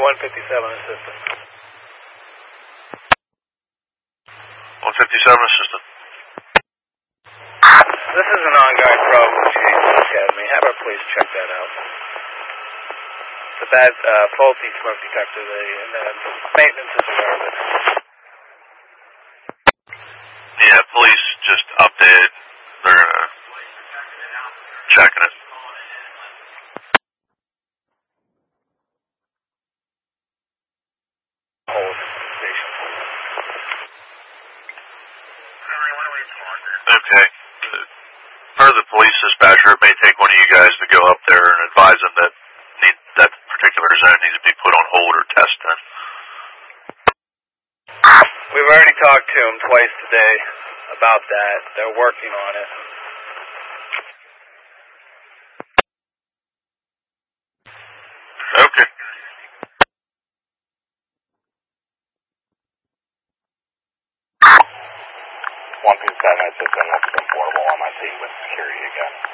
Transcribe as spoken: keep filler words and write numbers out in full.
one fifty-seven assistant. one fifty-seven assistant. This is an ongoing problem with Chase Academy. Have our police check that out. It's a bad, uh, faulty smoke detector. They, and uh, maintenance is aware of it. Yeah, police just updated. They're uh, checking it. Hold station. Okay. Per the police dispatcher, it may take one of you guys to go up there and advise them that need, that particular zone needs to be put on hold or tested. We've already talked to them twice today about that. They're working on it. Okay. one fifty-seven assistant, looking for affordable on my seat with security again.